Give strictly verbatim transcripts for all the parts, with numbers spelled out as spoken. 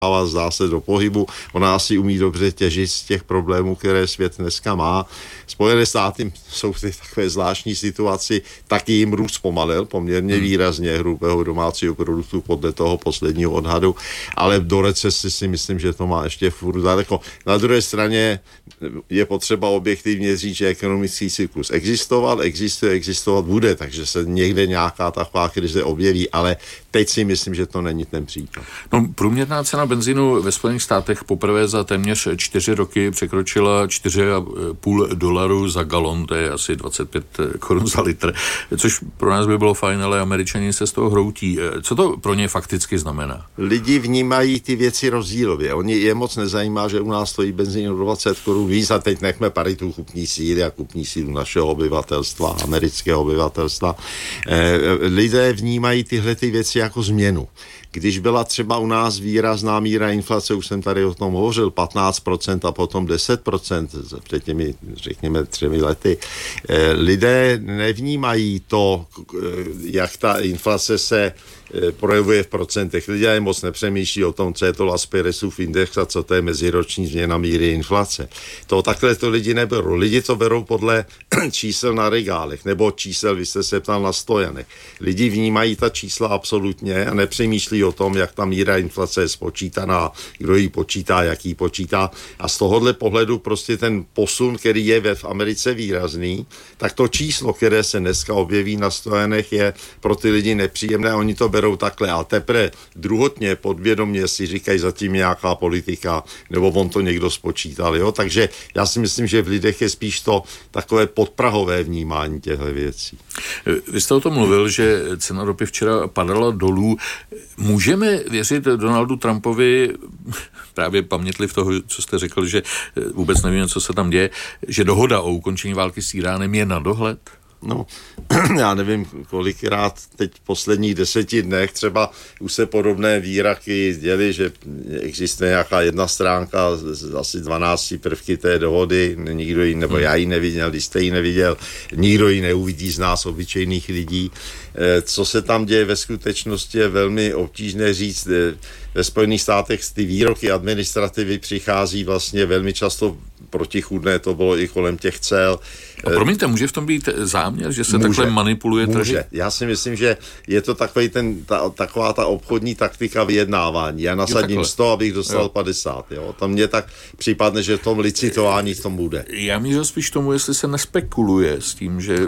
zdá se do pohybu. Ona asi umí dobře těžit z těch problémů, které svět dneska má. Spojené státy jsou v takové zvláštní situaci, taky jim růst pomalil poměrně výrazně hrubého domácího produktu podle toho posledního odhadu, ale do recese si myslím, že to má ještě furt daleko. Na druhé straně je potřeba objektivně říct, že ekonomický cyklus existoval, existuje, existovat bude, takže se někde nějaká taková krize objeví, ale teď si myslím, že to není ten příklad. No, průměrná cena benzínu ve Spojených státech poprvé za téměř čtyři roky překročila čtyři a půl dolaru za galon, to je asi dvacet pět korun za litr, což pro nás by bylo fajn, ale Američani se z toho hroutí. Co to pro ně fakticky znamená? Lidi vnímají ty věci rozdílově. Oni je moc nezajímá, že u nás stojí benzín o dvacet korun víc a teď nechme paritu kupní síly a kupní sílu našeho obyvatelstva, amerického obyvatelstva. Eh, lidé vnímají tyhle ty věci jako změnu. Když byla třeba u nás výrazná míra inflace, už jsem tady o tom hovořil, patnáct procent a potom deset procent před těmi, řekněme, třemi lety, lidé nevnímají to, jak ta inflace se projevuje v procentech. Lidé moc nepřemýšlí o tom, co je to Las Peresův index a co to je meziroční změna míry inflace. To takhle to lidi neberou. Lidi to berou podle čísel na regálech nebo čísel, vy jste se ptal, na stojanech. Lidi vnímají ta čísla absolutně a nepřemýšlí o tom, jak ta míra inflace je spočítaná, kdo ji počítá, jak ji počítá. A z tohohle pohledu prostě ten posun, který je ve v Americe výrazný, tak to číslo, které se dneska objeví na stojanech, je pro ty lidi nepříjemné. Oni to berou takhle a teprve druhotně podvědomě si říkají zatím nějaká politika, nebo on to někdo spočítal, jo? Takže já si myslím, že v lidech je spíš to takové podprahové vnímání těchto věcí. Vy jste o tom mluvil, že cena ropy včera padala dolů. Můžeme věřit Donaldu Trumpovi, právě pamětliv toho, co jste řekl, že vůbec nevíme, co se tam děje, že dohoda o ukončení války s Iránem je na dohled? No, já nevím, kolikrát teď v posledních deseti dnech třeba už se podobné výraky děly, že existuje nějaká jedna stránka z asi dvanácti prvky té dohody, nikdo ji, nebo já ji neviděl, když jste ji neviděl, nikdo ji neuvidí z nás, obyčejných lidí. Co se tam děje ve skutečnosti je velmi obtížné říct. Ve Spojených státech ty výroky administrativy přichází vlastně velmi často protichůdné, to bylo i kolem těch cel. A promiňte, může v tom být záměr, že se může, takhle manipuluje trhy? Já si myslím, že je to takový ten, ta, taková ta obchodní taktika vyjednávání. Já nasadím sto, abych dostal jo. padesát. Jo? Tam mě tak připadne, že v tom licitování v tom bude. Já mířil spíš tomu, jestli se nespekuluje s tím, že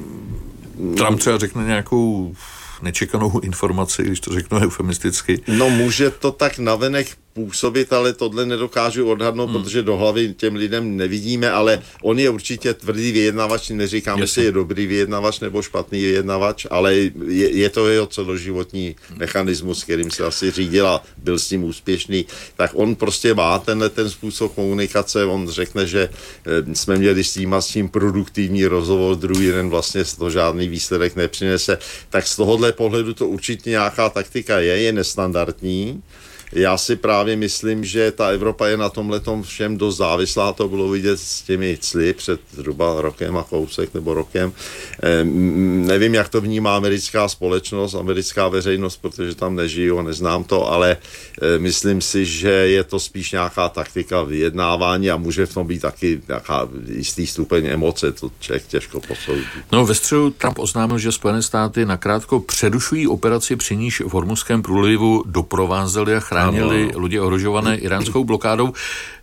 Trump třeba řekne nějakou nečekanou informaci, když to řeknu eufemisticky. No může to tak navenek působit, ale tohle nedokážu odhadnout, hmm. protože do hlavy těm lidem nevidíme, ale on je určitě tvrdý vyjednavač, neříkám, jestli je dobrý vyjednavač nebo špatný vyjednavač, ale je, je to jeho celoživotní mechanismus, kterým se asi řídil a byl s tím úspěšný, tak on prostě má tenhle ten způsob komunikace, on řekne, že jsme měli s tím a s tím produktivní rozhovor, druhý den vlastně to žádný výsledek nepřinese, tak z tohohle pohledu to určitě nějaká taktika je, je nestandardní. Já si právě myslím, že ta Evropa je na tomhletom všem dost závislá, to bylo vidět s těmi cly před zhruba rokem a kousek nebo rokem. Ehm, nevím, jak to vnímá americká společnost, americká veřejnost, protože tam nežiju a neznám to, ale e, myslím si, že je to spíš nějaká taktika vyjednávání a může v tom být taky nějaká jistý stupeň emoce, to člověk těžko posoudí. No, ve středu Trump oznámil, že Spojené státy nakrátko přerušují operaci, při níž v Hormuzském průlivu doprovázeli a chránili Chránili lidi ohrožované iránskou blokádou.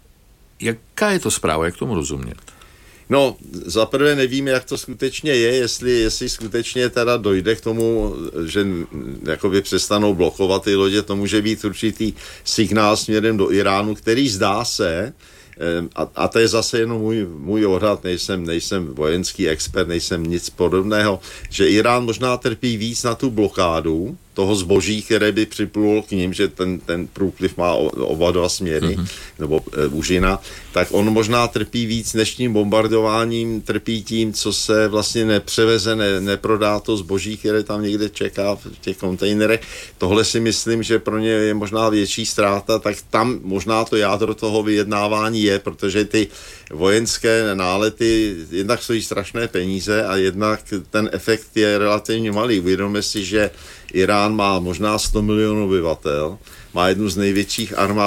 Jaká je to zpráva, jak tomu rozumět? No, zaprvé nevíme, jak to skutečně je, jestli, jestli skutečně teda dojde k tomu, že jakoby přestanou blokovat ty lodě, to může být určitý signál směrem do Iránu, který zdá se, a, a to je zase jenom můj, můj odhad, nejsem, nejsem vojenský expert, nejsem nic podobného, že Irán možná trpí víc na tu blokádu toho zboží, které by připlulo k ním, že ten, ten průpliv má oba dva směry, mm-hmm. nebo e, úžina, tak on možná trpí víc než tím bombardováním, trpí tím, co se vlastně nepřeveze, ne, neprodá to zboží, které tam někde čeká v těch kontejnerech. Tohle si myslím, že pro ně je možná větší ztráta, tak tam možná to jádro toho vyjednávání je, protože ty vojenské nálety jednak stojí strašné peníze a jednak ten efekt je relativně malý. Uvědomme si, že Irán má možná sto milionů obyvatel, má jednu z největších armád